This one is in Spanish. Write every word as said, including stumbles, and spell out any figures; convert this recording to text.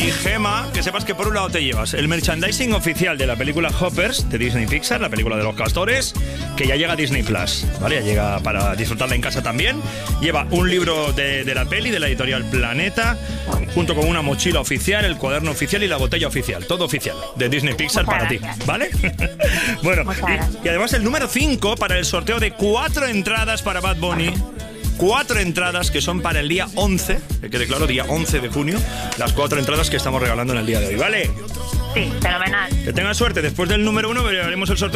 Y Gema, que sepas que por un lado te llevas el merchandising oficial de la película Hoppers de Disney Pixar, la película de los castores, que ya llega a Disney Plus, ¿vale? Ya llega para disfrutarla en casa también. Lleva un libro de, de la peli, de la editorial Planeta, junto con una mochila oficial, el cuaderno oficial y la botella oficial. Todo oficial de Disney Pixar Muchas para gracias. ti, ¿vale? Bueno, y, y además el número cinco para el sorteo de cuatro entradas para Bad Bunny. Cuatro entradas que son para el día once, que quede claro, día once de junio, las cuatro entradas que estamos regalando en el día de hoy, ¿vale? Sí, fenomenal. Que tengan suerte, después del número uno veremos el sorteo.